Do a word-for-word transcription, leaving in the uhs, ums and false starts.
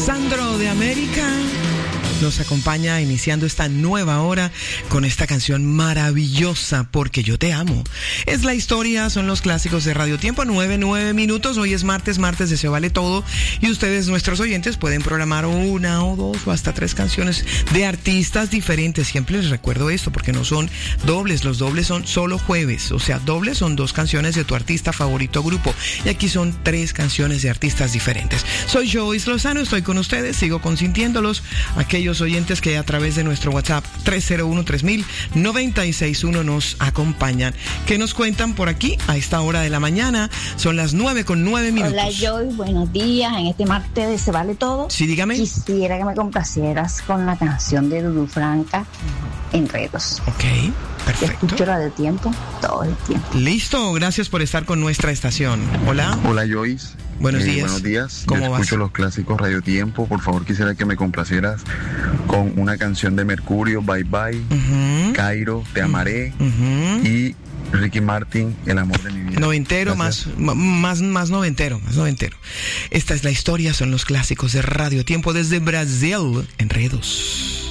Sandro de América nos acompaña iniciando esta nueva hora con esta canción maravillosa, Porque yo te amo. Es la historia, son los clásicos de Radio Tiempo, nueve, nueve minutos. Hoy es martes, martes de Se Vale Todo. Y ustedes, nuestros oyentes, pueden programar una o dos o hasta tres canciones de artistas diferentes. Siempre les recuerdo esto porque no son dobles. Los dobles son solo jueves. O sea, dobles son dos canciones de tu artista favorito grupo. Y aquí son tres canciones de artistas diferentes. Soy Joyce Lozano, estoy con ustedes, sigo consintiéndolos. Aquellos oyentes que a través de nuestro WhatsApp tres cero uno tres mil noventa y seis uno nos acompañan. ¿Qué nos cuentan por aquí a esta hora de la mañana? Son las nueve con nueve minutos. Hola Joy, buenos días. En este martes de Se Vale Todo. Sí, dígame. Quisiera que me complacieras con la canción de Dudu Franca, Enredos. Ok, perfecto. Escucho Radio Tiempo todo el tiempo. Listo, gracias por estar con nuestra estación. Hola. Hola Joyce. Buenos eh, días. Buenos días. ¿Cómo Yo vas? escucho los clásicos Radio Tiempo. Por favor, quisiera que me complacieras con una canción de Mercurio, Bye Bye, Uh-huh. Cairo, Te Amaré, Uh-huh. y Ricky Martin, El Amor de mi vida. Noventero, más, Gracias. más, más noventero, más noventero. Esta es la historia, son los clásicos de Radio Tiempo desde Brasil, Enredos.